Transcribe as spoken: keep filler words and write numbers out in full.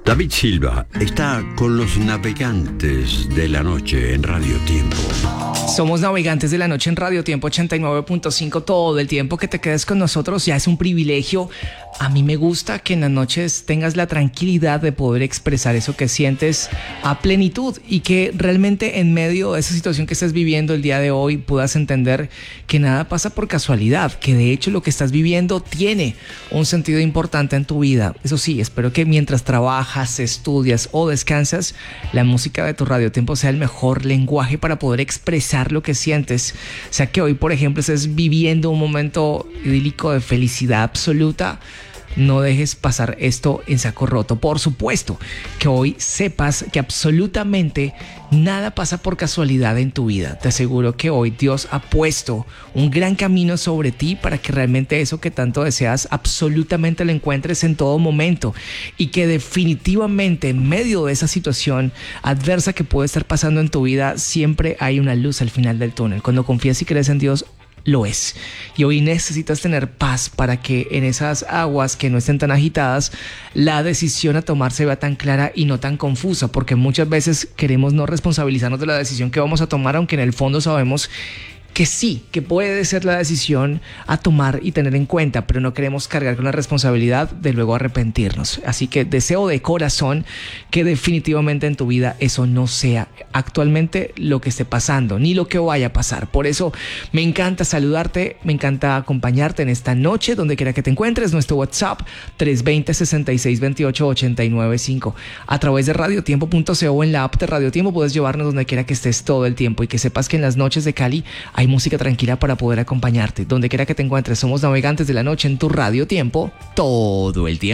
David Silva está con los navegantes de la noche en Radio Tiempo. Somos navegantes de la noche en Radio Tiempo ochenta y nueve punto cinco. Todo el tiempo que te quedes con nosotros ya es un privilegio. A mí me gusta que en las noches tengas la tranquilidad de poder expresar eso que sientes a plenitud y que realmente en medio de esa situación que estás viviendo el día de hoy puedas entender que nada pasa por casualidad, que de hecho lo que estás viviendo tiene un sentido importante en tu vida. Eso sí, espero que mientras trabajas, estudias o descansas, la música de tu Radio Tiempo sea el mejor lenguaje para poder expresar lo que sientes. O sea, que hoy, por ejemplo, estés viviendo un momento idílico de felicidad absoluta, no dejes pasar esto en saco roto. Por supuesto que hoy sepas que absolutamente nada pasa por casualidad en tu vida. Te aseguro que hoy Dios ha puesto un gran camino sobre ti para que realmente eso que tanto deseas absolutamente lo encuentres en todo momento, y que definitivamente en medio de esa situación adversa que puede estar pasando en tu vida siempre hay una luz al final del túnel. Cuando confías y crees en Dios, lo es. Y hoy necesitas tener paz para que en esas aguas que no estén tan agitadas, la decisión a tomar se vea tan clara y no tan confusa, porque muchas veces queremos no responsabilizarnos de la decisión que vamos a tomar, aunque en el fondo sabemos que sí, que puede ser la decisión a tomar y tener en cuenta, pero no queremos cargar con la responsabilidad de luego arrepentirnos. Así que deseo de corazón que definitivamente en tu vida eso no sea actualmente lo que esté pasando, ni lo que vaya a pasar. Por eso me encanta saludarte, me encanta acompañarte en esta noche, donde quiera que te encuentres. Nuestro WhatsApp tres dos cero, seis seis dos ocho, ocho nueve cinco. A través de radiotiempo punto co o en la app de Radio Tiempo puedes llevarnos donde quiera que estés todo el tiempo, y que sepas que en las noches de Cali hay música tranquila para poder acompañarte. Donde quiera que te encuentres, somos navegantes de la noche en tu Radio Tiempo todo el tiempo.